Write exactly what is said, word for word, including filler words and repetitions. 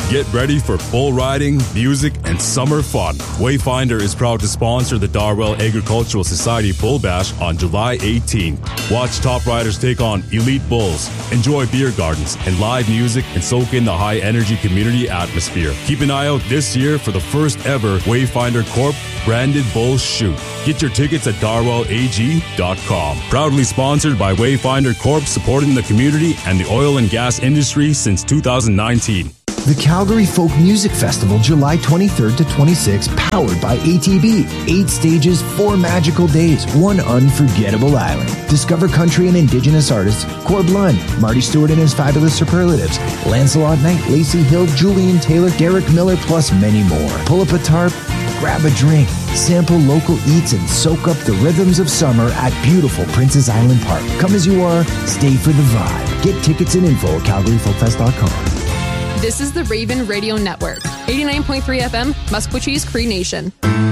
Get ready for bull riding, music, and summer fun. Wayfinder is proud to sponsor the Darwell Agricultural Society Bull Bash on July eighteenth. Watch top riders take on elite bulls, enjoy beer gardens and live music, and soak in the high-energy community atmosphere. Keep an eye out this year for the first ever Wayfinder Corp branded bull shoot. Get your tickets at darwell a g dot com. Proudly sponsored by Wayfinder Corp, supporting the community and the oil and gas industry since two thousand nineteen. The Calgary Folk Music Festival, July twenty-third to twenty-sixth, powered by A T B. Eight stages, four magical days, one unforgettable island. Discover country and indigenous artists Corb Lund, Marty Stewart and his fabulous superlatives, Lancelot Knight, Lacey Hill, Julian Taylor, Derek Miller, plus many more. Pull up a tarp, grab a drink, sample local eats, and soak up the rhythms of summer at beautiful Princess Island Park. Come as you are, stay for the vibe. Get tickets and info at calgary folk fest dot com. This is the Raven Radio Network, eighty-nine point three F M, Musquechee's Cree Nation.